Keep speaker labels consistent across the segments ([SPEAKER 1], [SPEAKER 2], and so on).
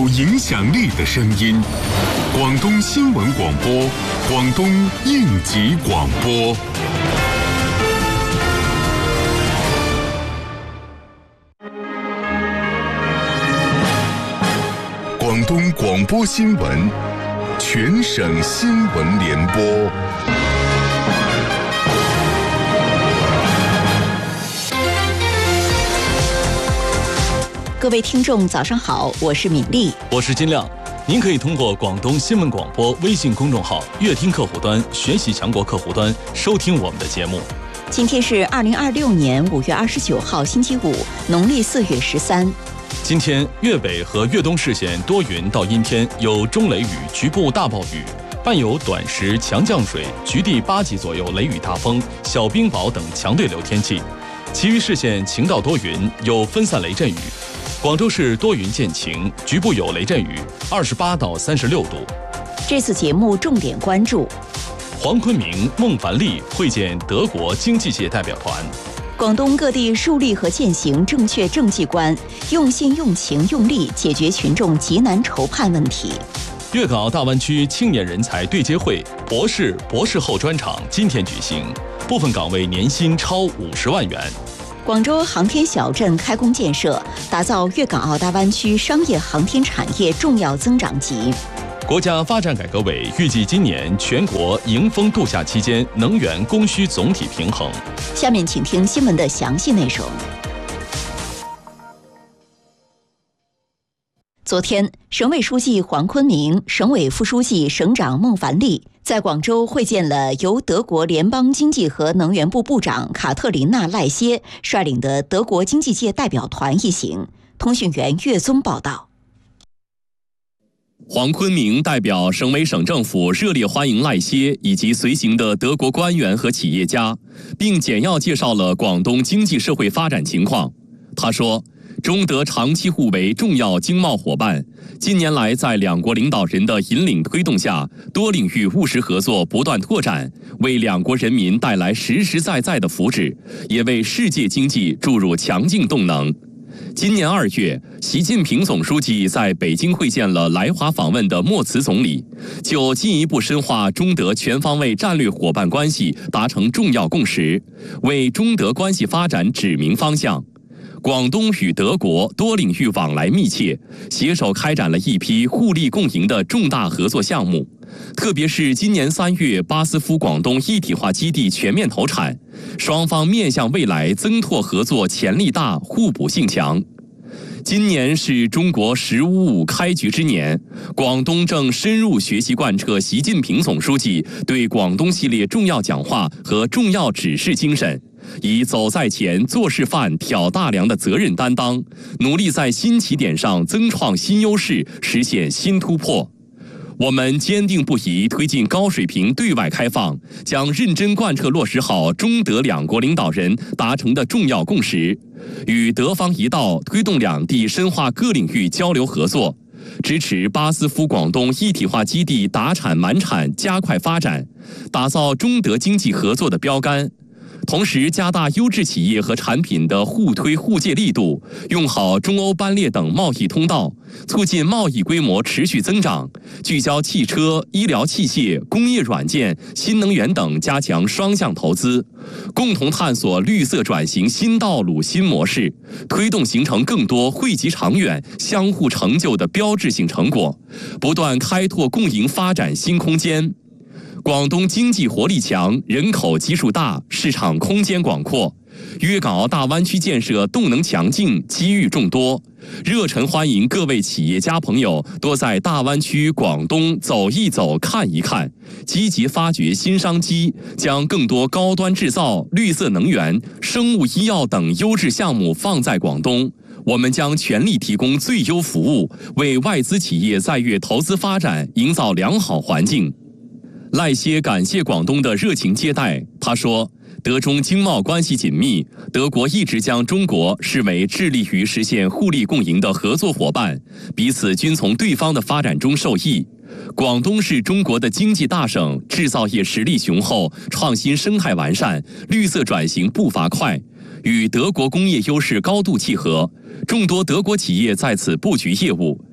[SPEAKER 1] 有影响力的声音。广东新闻广播，广东应急广播。广东广播新闻，全省新闻联播。
[SPEAKER 2] 各位听众早上好，我是敏丽，
[SPEAKER 3] 我是金亮。您可以通过广东新闻广播微信公众号乐听客户端、学习强国客户端收听我们的节目。
[SPEAKER 2] 今天是2026年5月29号星期五，农历4月13。
[SPEAKER 3] 今天粤北和粤东市县多云到阴天，有中雷雨，局部大暴雨，伴有短时强降水，局地8级左右雷雨大风、小冰雹等强对流天气。其余市县晴到多云，有分散雷阵雨。广州市多云见晴，局部有雷阵雨，28到36度。
[SPEAKER 2] 这次节目重点关注：
[SPEAKER 3] 黄坤明、孟凡利会见德国经济界代表团；
[SPEAKER 2] 广东各地树立和践行正确政绩观，用心、用情、用力解决群众急难愁盼问题。
[SPEAKER 3] 粤港澳大湾区青年人才对接会博士后专场今天举行，部分岗位年薪超50万元。
[SPEAKER 2] 广州航天小镇开工建设，打造粤港澳大湾区商业航天产业重要增长极。
[SPEAKER 3] 国家发展改革委预计今年全国迎风度夏期间能源供需总体平衡。
[SPEAKER 2] 下面请听新闻的详细内容。昨天，省委书记黄坤明、省委副书记、省长孟凡利在广州会见了由德国联邦经济和能源部部长卡特琳娜·赖歇率领的德国经济界代表团一行。通讯员岳宗报道。
[SPEAKER 4] 黄坤明代表省委省政府热烈欢迎赖歇以及随行的德国官员和企业家，并简要介绍了广东经济社会发展情况。他说，中德长期互为重要经贸伙伴，近年来在两国领导人的引领推动下，多领域务实合作不断拓展，为两国人民带来实实在在的福祉，也为世界经济注入强劲动能。今年2月，习近平总书记在北京会见了来华访问的莫茨总理，就进一步深化中德全方位战略伙伴关系达成重要共识，为中德关系发展指明方向。广东与德国多领域往来密切，携手开展了一批互利共赢的重大合作项目。特别是今年3月，巴斯夫广东一体化基地全面投产，双方面向未来增拓合作潜力大、互补性强。今年是中国“15+5”开局之年，广东正深入学习贯彻习近平总书记对广东系列重要讲话和重要指示精神，以走在前、做示范、挑大梁的责任担当，努力在新起点上增创新优势，实现新突破。我们坚定不移推进高水平对外开放，将认真贯彻落实好中德两国领导人达成的重要共识，与德方一道推动两地深化各领域交流合作，支持巴斯夫广东一体化基地达产满产加快发展，打造中德经济合作的标杆。同时加大优质企业和产品的互推互借力度，用好中欧班列等贸易通道，促进贸易规模持续增长，聚焦汽车、医疗器械、工业软件、新能源等，加强双向投资，共同探索绿色转型新道路新模式，推动形成更多惠及长远、相互成就的标志性成果，不断开拓共赢发展新空间。广东经济活力强，人口基数大，市场空间广阔，粤港澳大湾区建设动能强劲，机遇众多。热忱欢迎各位企业家朋友多在大湾区广东走一走、看一看，积极发掘新商机，将更多高端制造、绿色能源、生物医药等优质项目放在广东。我们将全力提供最优服务，为外资企业在粤投资发展营造良好环境。赖歇感谢广东的热情接待，他说，德中经贸关系紧密，德国一直将中国视为致力于实现互利共赢的合作伙伴，彼此均从对方的发展中受益。广东是中国的经济大省，制造业实力雄厚，创新生态完善，绿色转型步伐快，与德国工业优势高度契合，众多德国企业在此布局业务。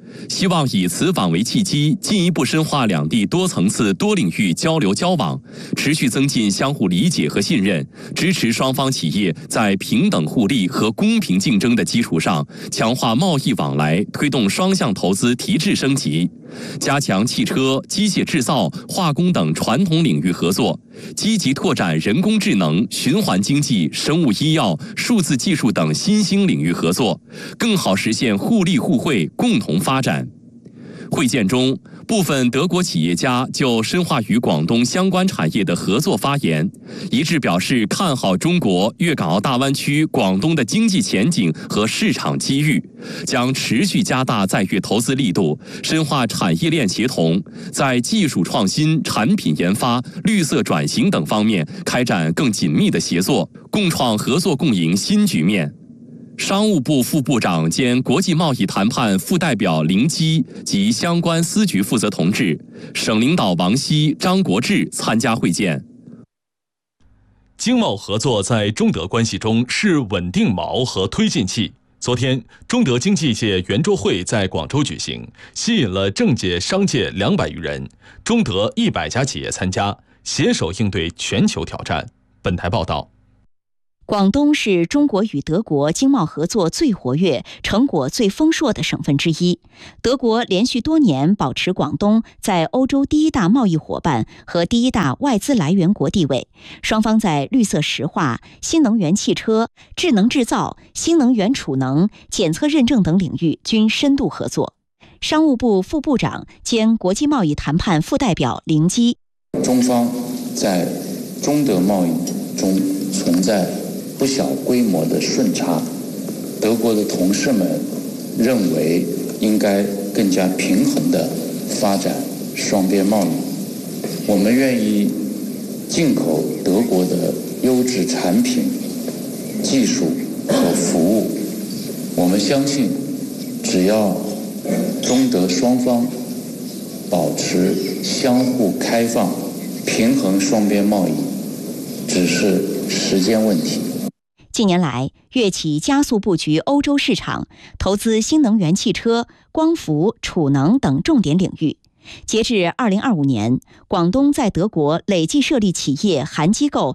[SPEAKER 4] 希望以此访为契机，进一步深化两地多层次多领域交流交往，持续增进相互理解和信任，支持双方企业在平等互利和公平竞争的基础上，强化贸易往来，推动双向投资提质升级，加强汽车、机械制造、化工等传统领域合作，积极拓展人工智能、循环经济、生物医药、数字技术等新兴领域合作，更好实现互利互惠、共同发展。会见中，部分德国企业家就深化与广东相关产业的合作发言，一致表示看好中国粤港澳大湾区广东的经济前景和市场机遇，将持续加大在粤投资力度，深化产业链协同，在技术创新、产品研发、绿色转型等方面开展更紧密的协作，共创合作共赢新局面。商务部副部长兼国际贸易谈判副代表林基及相关司局负责同志、省领导王希、张国志参加会见。
[SPEAKER 3] 经贸合作在中德关系中是稳定锚和推进器。昨天，中德经济界圆桌会在广州举行，吸引了政界、商界200余人，中德100家企业参加，携手应对全球挑战。本台报道。
[SPEAKER 2] 广东是中国与德国经贸合作最活跃、成果最丰硕的省份之一。德国连续多年保持广东在欧洲第一大贸易伙伴和第一大外资来源国地位，双方在绿色石化、新能源汽车、智能制造、新能源储能、检测认证等领域均深度合作。商务部副部长兼国际贸易谈判副代表林基：
[SPEAKER 5] 中方在中德贸易中存在不小规模的顺差，德国的同事们认为应该更加平衡地发展双边贸易。我们愿意进口德国的优质产品、技术和服务。我们相信，只要中德双方保持相互开放、平衡双边贸易，只是时间问题。
[SPEAKER 2] 近年来，粤企加速布局欧洲市场，投资新能源汽车、光伏、储能等重点领域。截至2025年，广东在德国累计设立企业含机构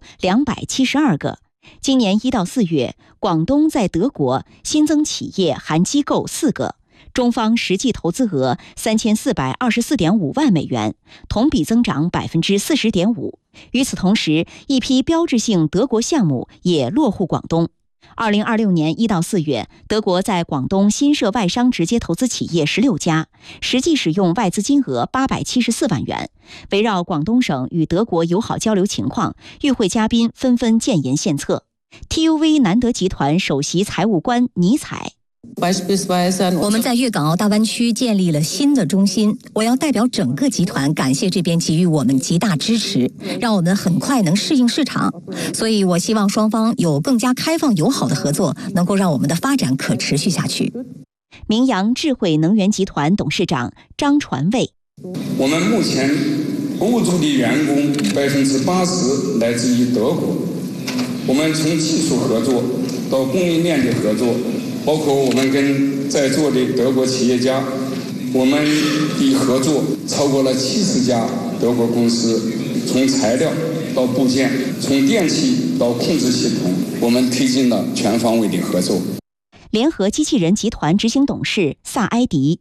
[SPEAKER 2] 272个。今年1到4月，广东在德国新增企业含机构4个，中方实际投资额3424.5万美元，同比增长40.5%。与此同时，一批标志性德国项目也落户广东。2026年1到4月，德国在广东新设外商直接投资企业16家，实际使用外资金额874万元。围绕广东省与德国友好交流情况，与会嘉宾纷纷建言献策。TUV 南德集团首席财务官倪彩：
[SPEAKER 6] 我们在粤港澳大湾区建立了新的中心，我要代表整个集团感谢这边给予我们极大支持，让我们很快能适应市场。所以我希望双方有更加开放友好的合作，能够让我们的发展可持续下去。
[SPEAKER 2] 明阳智慧能源集团董事长张传卫：
[SPEAKER 7] 我们目前欧洲的员工80%来自于德国，我们从技术合作到供应链的合作，包括我们跟在座的德国企业家，我们的合作超过了70家德国公司，从材料到部件，从电器到控制系统，我们推进了全方位的合作。
[SPEAKER 2] 联合机器人集团执行董事萨埃迪：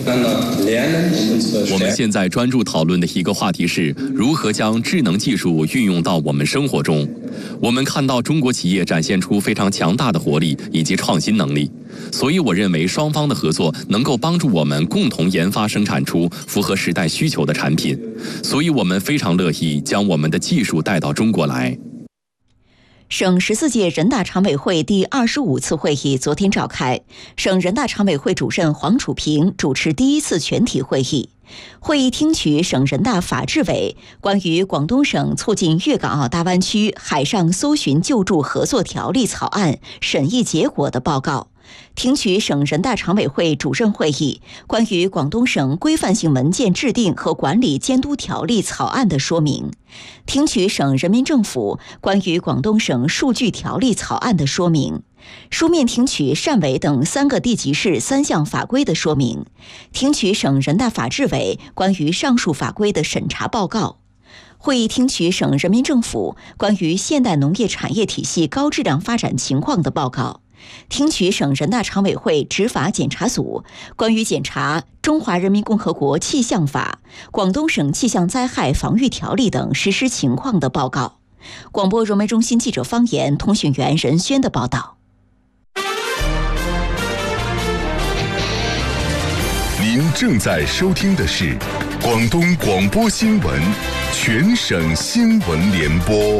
[SPEAKER 4] 我们现在专注讨论的一个话题是如何将智能技术运用到我们生活中。我们看到中国企业展现出非常强大的活力以及创新能力，所以我认为双方的合作能够帮助我们共同研发生产出符合时代需求的产品，所以我们非常乐意将我们的技术带到中国来。
[SPEAKER 2] 省14届人大常委会第25次会议昨天召开，省人大常委会主任黄楚平主持第1次全体会议。会议听取省人大法制委关于广东省促进粤港澳大湾区海上搜寻救助合作条例草案审议结果的报告，听取省人大常委会主任会议关于广东省规范性文件制定和管理监督条例草案的说明，听取省人民政府关于广东省数据条例草案的说明， 书面听取汕尾等3个地级市3项法规的说明，听取省人大法制委关于上述法规的审查报告。会议听取省人民政府关于现代农业产业体系高质量发展情况的报告，听取省人大常委会执法检查组关于检查《中华人民共和国气象法》、广东省气象灾害防御条例等实施情况的报告。广播融媒中心记者方言、通讯员任轩的报道。
[SPEAKER 1] 您正在收听的是广东广播新闻全省新闻联播。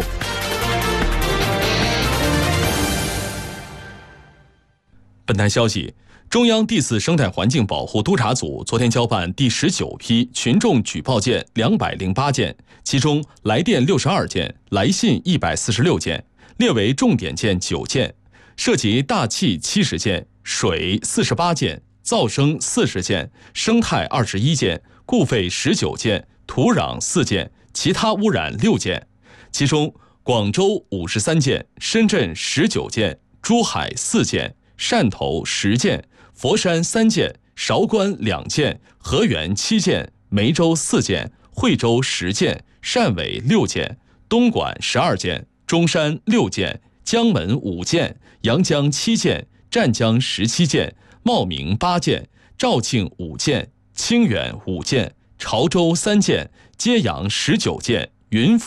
[SPEAKER 3] 本台消息，中央第4生态环境保护督察组昨天交办第19批群众举报件208件，其中来电62件，来信146件，列为重点件9件，涉及大气70件、水48件、噪声40件、生态21件、固废19件、土壤4件，其他污染6件。其中广州53件，深圳19件，珠海4件，汕头10件，佛山3件，韶关2件，河源7件，梅州4件，惠州10件，汕尾6件，东莞12件，中山6件，江门5件，阳江7件，湛江17件，茂名8件，肇庆5件，清远5件，潮州3件，揭阳19件，云浮